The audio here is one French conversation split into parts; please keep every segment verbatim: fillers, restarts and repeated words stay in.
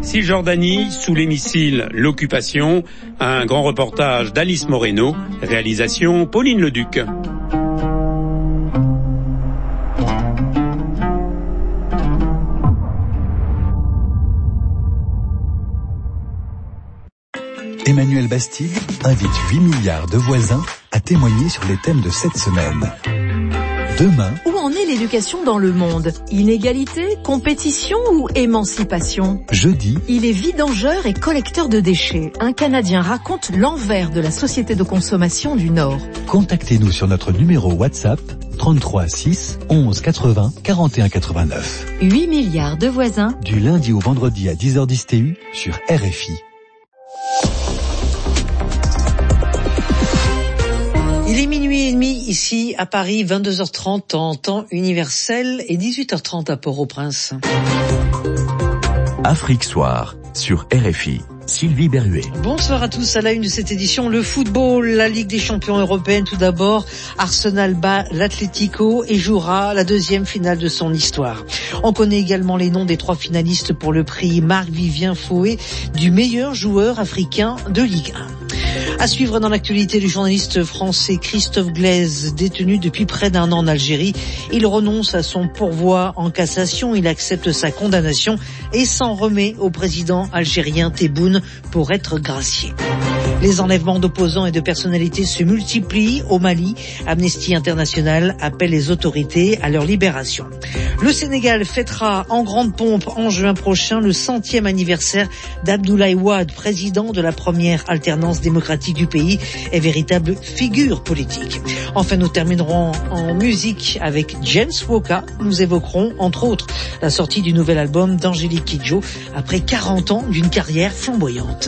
Cisjordanie, sous les missiles, l'occupation. Un grand reportage d'Alice Moreno. Réalisation Pauline Leduc. Emmanuel Bastide invite huit milliards de voisins à témoigner sur les thèmes de cette semaine. Demain, où en est l'éducation dans le monde? Inégalité, compétition ou émancipation? Jeudi, il est vidangeur et collecteur de déchets. Un Canadien raconte l'envers de la société de consommation du Nord. Contactez-nous sur notre numéro WhatsApp trente-trois six onze quatre-vingts quarante et un quatre-vingt-neuf. huit milliards de voisins. Du lundi au vendredi à dix heures dix T U sur R F I. Il est minuit et demi ici à Paris, vingt-deux heures trente en temps universel et dix-huit heures trente à Port-au-Prince. Afrique Soir sur R F I. Sylvie Berruet. Bonsoir à tous, à la une de cette édition, le football, la Ligue des champions européenne tout d'abord. Arsenal bat l'Atlético et jouera la deuxième finale de son histoire. On connaît également les noms des trois finalistes pour le prix Marc-Vivien Foé du meilleur joueur africain de Ligue un. À suivre dans l'actualité, le journaliste français Christophe Glaise, détenu depuis près d'un an en Algérie. Il renonce à son pourvoi en cassation, il accepte sa condamnation et s'en remet au président algérien Tebboune pour être gracié. Les enlèvements d'opposants et de personnalités se multiplient au Mali. Amnesty International appelle les autorités à leur libération. Le Sénégal fêtera en grande pompe en juin prochain le centième anniversaire d'Abdoulaye Wade, président de la première alternance démocratique du pays et véritable figure politique. Enfin, nous terminerons en musique avec James Walker. Nous évoquerons, entre autres, la sortie du nouvel album d'Angélique Kidjo après quarante ans d'une carrière flamboyante.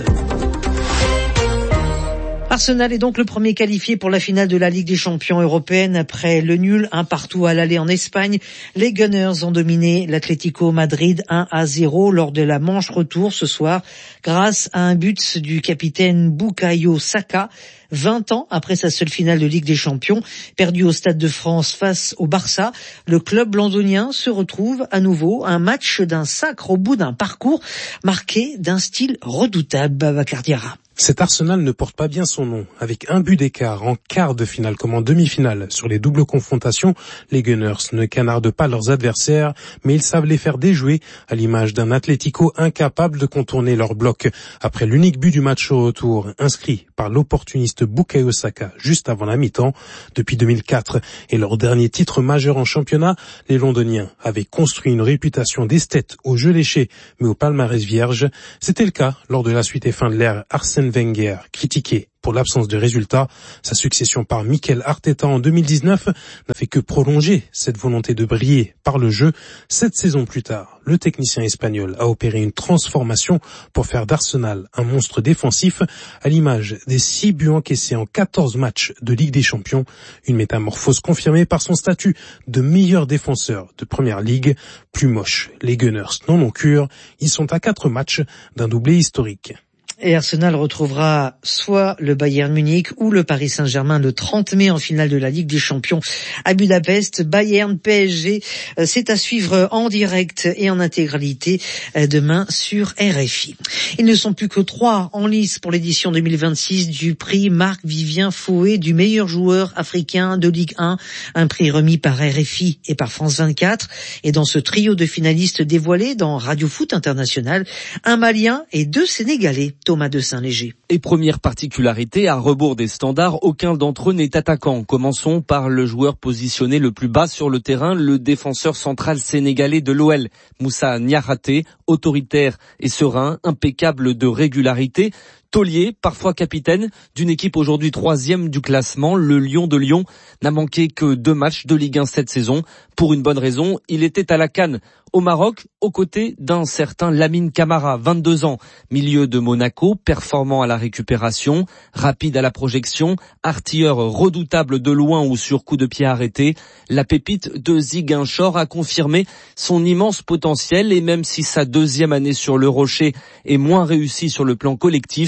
Arsenal est donc le premier qualifié pour la finale de la Ligue des champions européenne après le nul un partout à l'aller en Espagne. Les Gunners ont dominé l'Atlético Madrid un à zéro lors de la manche retour ce soir grâce à un but du capitaine Bukayo Saka. vingt ans après sa seule finale de Ligue des Champions, perdue au Stade de France face au Barça, le club londonien se retrouve à nouveau un match d'un sacre au bout d'un parcours marqué d'un style redoutable. Babacar Diarra. Cet Arsenal ne porte pas bien son nom. Avec un but d'écart en quart de finale comme en demi-finale sur les doubles confrontations, les Gunners ne canardent pas leurs adversaires, mais ils savent les faire déjouer à l'image d'un Atlético incapable de contourner leur bloc. Après l'unique but du match au retour, inscrit par l'opportuniste Bukayo Saka juste avant la mi-temps, depuis deux mille quatre et leur dernier titre majeur en championnat, les Londoniens avaient construit une réputation d'esthète au jeu léché, mais au palmarès vierge. C'était le cas lors de la suite et fin de l'ère Arsène Wenger, critiqué pour l'absence de résultats. Sa succession par Mikel Arteta en deux mille dix-neuf n'a fait que prolonger cette volonté de briller par le jeu. Sept saisons plus tard, le technicien espagnol a opéré une transformation pour faire d'Arsenal un monstre défensif à l'image des six buts encaissés en quatorze matchs de Ligue des Champions. Une métamorphose confirmée par son statut de meilleur défenseur de Première Ligue. Plus moche, les Gunners n'en ont cure. Ils sont à quatre matchs d'un doublé historique. Et Arsenal retrouvera soit le Bayern Munich ou le Paris Saint-Germain le trente mai en finale de la Ligue des Champions à Budapest. Bayern P S G, c'est à suivre en direct et en intégralité demain sur R F I. Ils ne sont plus que trois en lice pour l'édition deux mille vingt-six du prix Marc-Vivien Foé du meilleur joueur africain de Ligue un, un prix remis par R F I et par France vingt-quatre. Et dans ce trio de finalistes dévoilés dans Radio Foot International, un Malien et deux Sénégalais. Thomas de Saint-Léger. Et première particularité, à rebours des standards, aucun d'entre eux n'est attaquant. Commençons par le joueur positionné le plus bas sur le terrain, le défenseur central sénégalais de l'O L, Moussa Niakhaté, autoritaire et serein, impeccable de régularité. Taulier, parfois capitaine d'une équipe aujourd'hui troisième du classement, le Lion de Lyon, n'a manqué que deux matchs de Ligue un cette saison. Pour une bonne raison, il était à la CAN au Maroc, aux côtés d'un certain Lamine Camara, vingt-deux ans, milieu de Monaco, performant à la récupération, rapide à la projection, artilleur redoutable de loin ou sur coup de pied arrêté. La pépite de Ziguinchor a confirmé son immense potentiel et même si sa deuxième année sur le Rocher est moins réussie sur le plan collectif,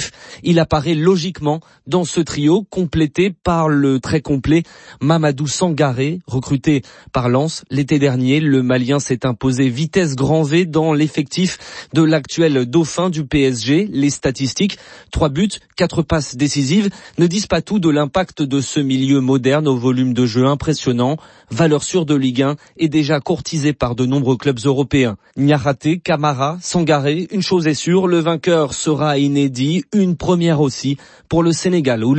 l'effectif. Il apparaît logiquement dans ce trio, complété par le très complet Mamadou Sangaré, recruté par Lens l'été dernier. Le Malien s'est imposé vitesse grand V dans l'effectif de l'actuel dauphin du P S G. Les statistiques, trois buts, quatre passes décisives, ne disent pas tout de l'impact de ce milieu moderne au volume de jeu impressionnant. Valeur sûre de Ligue un et déjà courtisé par de nombreux clubs européens. Niakhaté, Camara, Sangaré, une chose est sûre, le vainqueur sera inédit, une première aussi pour le Sénégal. Où